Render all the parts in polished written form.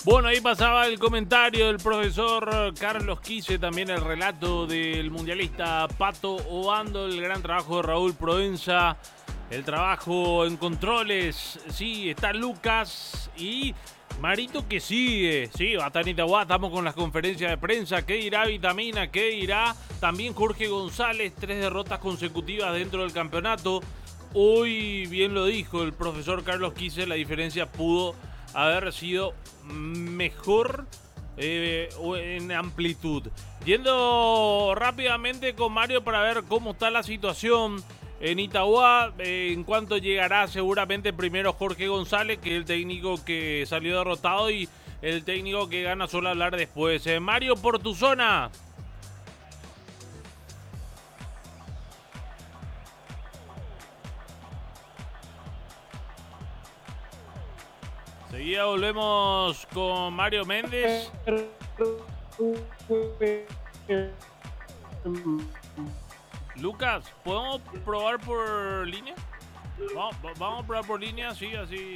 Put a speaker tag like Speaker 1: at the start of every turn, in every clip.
Speaker 1: Bueno, ahí pasaba el comentario del profesor Carlos Quise, también el relato del mundialista Pato Obando, el gran trabajo de Raúl Proenza, el trabajo en controles. Sí, está Lucas y Marito que sigue. Sí, Batanita Guá, estamos con las conferencias de prensa. ¿Qué dirá Vitamina? ¿Qué dirá también Jorge González? 3 derrotas consecutivas dentro del campeonato. Hoy, bien lo dijo el profesor Carlos Quise, la diferencia pudo haber sido mejor en amplitud. Yendo rápidamente con Mario para ver cómo está la situación en Itagua. En cuanto llegará seguramente primero Jorge González, que es el técnico que salió derrotado, y el técnico que gana suele hablar después. Mario, por tu zona. Seguida volvemos con Mario Méndez. Lucas, ¿podemos probar por línea? Vamos a probar por línea, sí, así.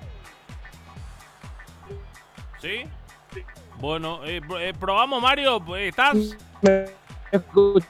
Speaker 1: ¿Sí? Bueno, probamos, Mario, ¿estás?
Speaker 2: ¿Me escuchas?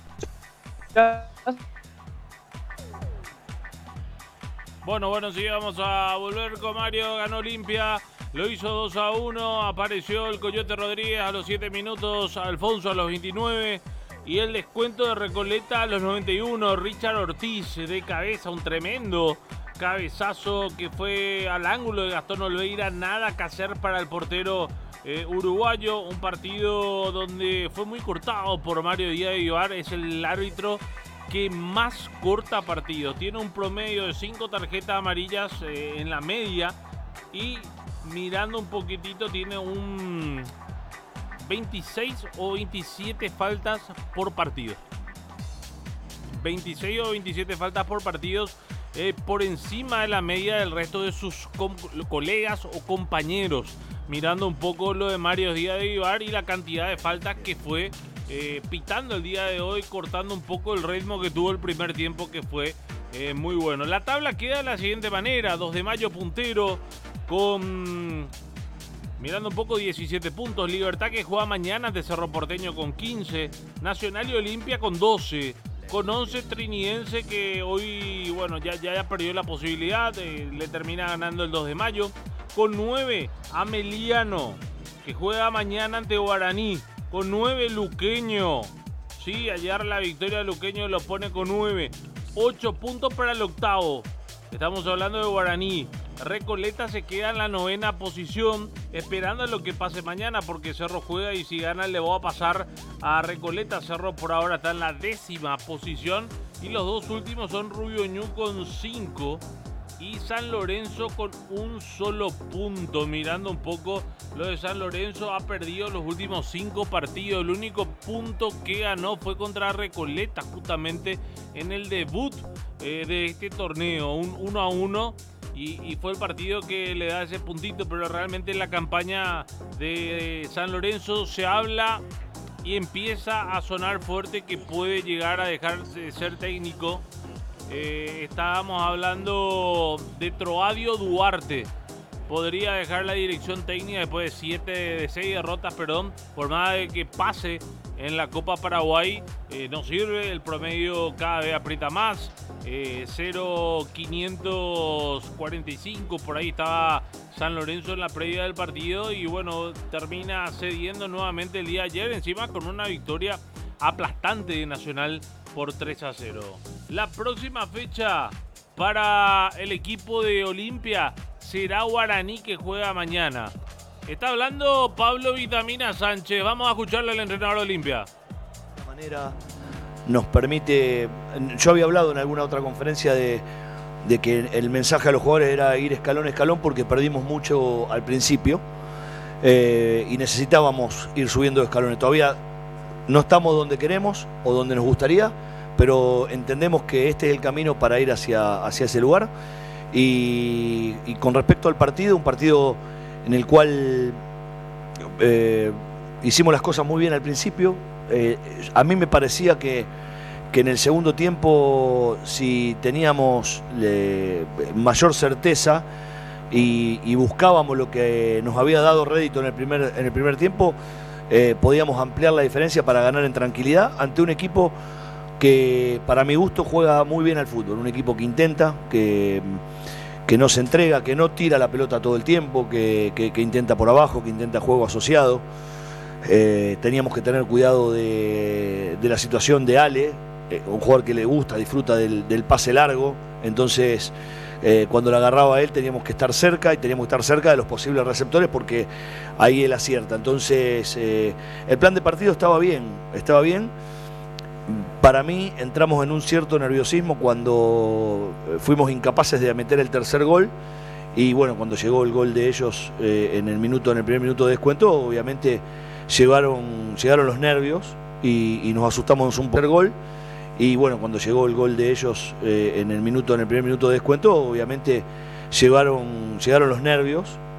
Speaker 1: Bueno, sí, vamos a volver con Mario. Ganó Olimpia, lo hizo 2-1. Apareció el Coyote Rodríguez a los 7 minutos, Alfonso a los 29. Y el descuento de Recoleta a los 91. Richard Ortiz de cabeza, un tremendo cabezazo que fue al ángulo de Gastón Olveira. Nada que hacer para el portero uruguayo. Un partido donde fue muy cortado por Mario Díaz de Vivar. Es el árbitro que más corta partidos. Tiene un promedio de 5 tarjetas amarillas en la media. Y mirando un poquitito tiene un 26 o 27 faltas por partido. 26 o 27 faltas por partidos, por encima de la media del resto de sus colegas o compañeros. Mirando un poco lo de Mario Díaz de Vivar y la cantidad de faltas que fue pitando el día de hoy, cortando un poco el ritmo que tuvo el primer tiempo, que fue muy bueno. La tabla queda de la siguiente manera: 2 de Mayo puntero con, mirando un poco, 17 puntos. Libertad, que juega mañana, de Cerro Porteño, con 15. Nacional y Olimpia con 12. Con 11 Trinidense, que hoy, bueno, ya perdió la posibilidad. Le termina ganando el 2 de Mayo. Con 9 Ameliano, que juega mañana ante Guaraní. Con 9 Luqueño. Sí, ayer la victoria de Luqueño lo pone con 9. 8 puntos para el octavo. Estamos hablando de Guaraní. Recoleta se queda en la 9ª posición, esperando a lo que pase mañana, porque Cerro juega y si gana le va a pasar a Recoleta. Cerro por ahora está en la 10ª posición y los dos últimos son Rubio Ñu con 5 y San Lorenzo con un solo punto. Mirando un poco lo de San Lorenzo, ha perdido los últimos 5 partidos. El único punto que ganó fue contra Recoleta, justamente en el debut de este torneo, un 1-1. Y fue el partido que le da ese puntito, pero realmente en la campaña de San Lorenzo se habla y empieza a sonar fuerte que puede llegar a dejar de ser técnico. Estábamos hablando de Troadio Duarte. Podría dejar la dirección técnica después de 6 derrotas, por más de que pase en la Copa Paraguay. No sirve, el promedio cada vez aprieta más. 0.545, por ahí estaba San Lorenzo en la previa del partido, y bueno, termina cediendo nuevamente el día de ayer, encima con una victoria aplastante de Nacional por 3-0. La próxima fecha para el equipo de Olimpia será Guaraní, que juega mañana. Está hablando Pablo Vitamina Sánchez. Vamos a escucharle al entrenador de Olimpia.
Speaker 3: De esta manera nos permite, yo había hablado en alguna otra conferencia de que el mensaje a los jugadores era ir escalón a escalón, porque perdimos mucho al principio y necesitábamos ir subiendo escalones. Todavía no estamos donde queremos o donde nos gustaría, pero entendemos que este es el camino para ir hacia ese lugar. Y con respecto al partido, un partido en el cual hicimos las cosas muy bien al principio. A mí me parecía que en el segundo tiempo, si teníamos mayor certeza y buscábamos lo que nos había dado rédito en el primer tiempo, podíamos ampliar la diferencia para ganar en tranquilidad ante un equipo que para mi gusto juega muy bien al fútbol, un equipo que intenta, que no se entrega, que no tira la pelota todo el tiempo, que intenta por abajo, que intenta juego asociado. Teníamos que tener cuidado de la situación de Ale, un jugador que le gusta, disfruta del pase largo, entonces cuando la agarraba él teníamos que estar cerca y teníamos que estar cerca de los posibles receptores porque ahí él acierta. Entonces el plan de partido estaba bien. Para mí entramos en un cierto nerviosismo cuando fuimos incapaces de meter el tercer gol y bueno, cuando llegó el gol de ellos en el primer minuto de descuento, obviamente llegaron los nervios y nos asustamos un poco el gol. Y bueno, cuando llegó el gol de ellos en el primer minuto de descuento, obviamente llegaron los nervios